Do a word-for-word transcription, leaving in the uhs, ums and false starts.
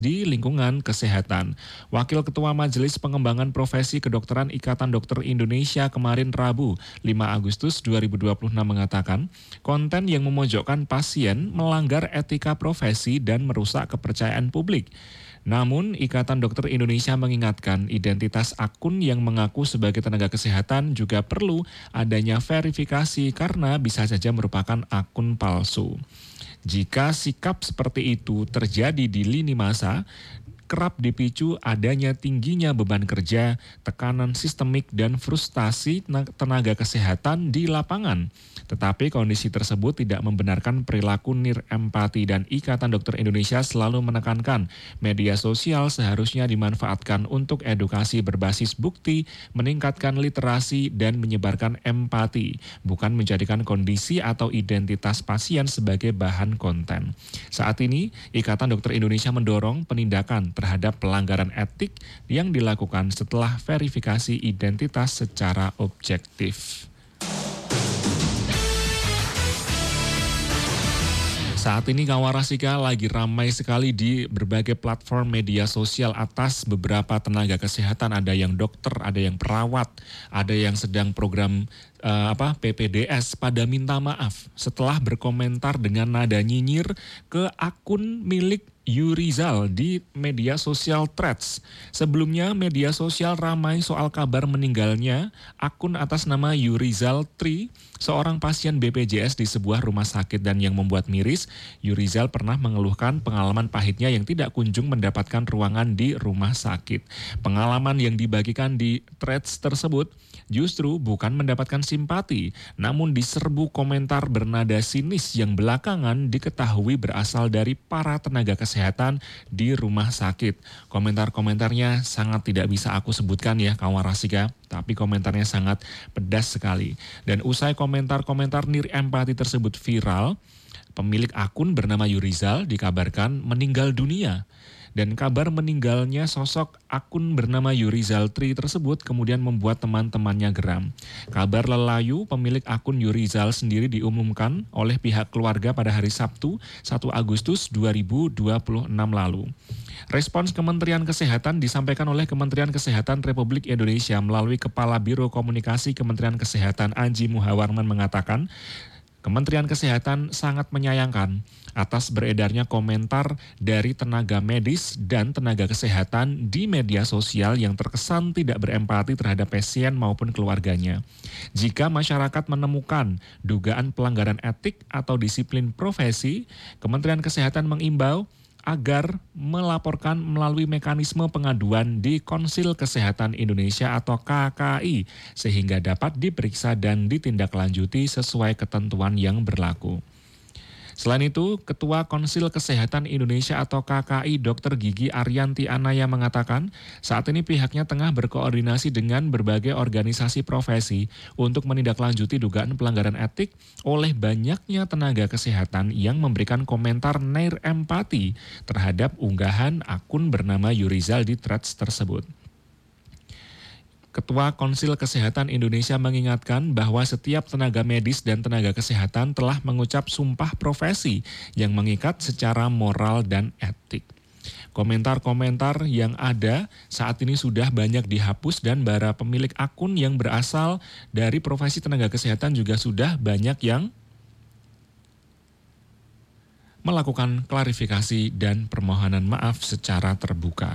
di lingkungan kesehatan. Wakil Ketua Majelis Pengembangan Profesi Kedokteran Ikatan Dokter Indonesia kemarin Rabu, lima Agustus dua ribu dua puluh enam mengatakan, konten yang memojokkan pasien melanggar etika profesi dan merusak kepercayaan publik. Namun, Ikatan Dokter Indonesia mengingatkan identitas akun yang mengaku sebagai tenaga kesehatan juga perlu adanya verifikasi karena bisa saja merupakan akun palsu. Jika sikap seperti itu terjadi di lini masa, kerap dipicu adanya tingginya beban kerja, tekanan sistemik, dan frustasi tenaga kesehatan di lapangan. Tetapi kondisi tersebut tidak membenarkan perilaku nirempati dan Ikatan Dokter Indonesia selalu menekankan media sosial seharusnya dimanfaatkan untuk edukasi berbasis bukti, meningkatkan literasi, dan menyebarkan empati, bukan menjadikan kondisi atau identitas pasien sebagai bahan konten. Saat ini, Ikatan Dokter Indonesia mendorong penindakan terhadap pelanggaran etik yang dilakukan setelah verifikasi identitas secara objektif. Saat ini Kawarasika lagi ramai sekali di berbagai platform media sosial atas beberapa tenaga kesehatan. Ada yang dokter, ada yang perawat, ada yang sedang program uh, apa P P D S pada minta maaf setelah berkomentar dengan nada nyinyir ke akun milik Yurizal di media sosial Threads. Sebelumnya media sosial ramai soal kabar meninggalnya akun atas nama Yurizal Tri, seorang pasien B P J S di sebuah rumah sakit, dan yang membuat miris, Yurizal pernah mengeluhkan pengalaman pahitnya yang tidak kunjung mendapatkan ruangan di rumah sakit. Pengalaman yang dibagikan di Threads tersebut justru bukan mendapatkan simpati, namun diserbu komentar bernada sinis yang belakangan diketahui berasal dari para tenaga kesehatan di rumah sakit. Komentar-komentarnya sangat tidak bisa aku sebutkan ya Kawarasika, tapi komentarnya sangat pedas sekali. Dan usai komentar-komentar nirempati tersebut viral, pemilik akun bernama Yurizal dikabarkan meninggal dunia. Dan kabar meninggalnya sosok akun bernama Yurizal Tri tersebut kemudian membuat teman-temannya geram. Kabar lelayu pemilik akun Yurizal sendiri diumumkan oleh pihak keluarga pada hari Sabtu satu Agustus dua ribu dua puluh enam lalu. Respons Kementerian Kesehatan disampaikan oleh Kementerian Kesehatan Republik Indonesia melalui Kepala Biro Komunikasi Kementerian Kesehatan Anji Muhawarman mengatakan, Kementerian Kesehatan sangat menyayangkan atas beredarnya komentar dari tenaga medis dan tenaga kesehatan di media sosial yang terkesan tidak berempati terhadap pasien maupun keluarganya. Jika masyarakat menemukan dugaan pelanggaran etik atau disiplin profesi, Kementerian Kesehatan mengimbau agar melaporkan melalui mekanisme pengaduan di Konsil Kesehatan Indonesia atau K K I sehingga dapat diperiksa dan ditindaklanjuti sesuai ketentuan yang berlaku. Selain itu, Ketua Konsil Kesehatan Indonesia atau K K I Dokter Gigi Arianti Anaya mengatakan saat ini pihaknya tengah berkoordinasi dengan berbagai organisasi profesi untuk menindaklanjuti dugaan pelanggaran etik oleh banyaknya tenaga kesehatan yang memberikan komentar nirempati terhadap unggahan akun bernama Yurizal di Threads tersebut. Ketua Konsil Kesehatan Indonesia mengingatkan bahwa setiap tenaga medis dan tenaga kesehatan telah mengucap sumpah profesi yang mengikat secara moral dan etik. Komentar-komentar yang ada saat ini sudah banyak dihapus dan para pemilik akun yang berasal dari profesi tenaga kesehatan juga sudah banyak yang melakukan klarifikasi dan permohonan maaf secara terbuka.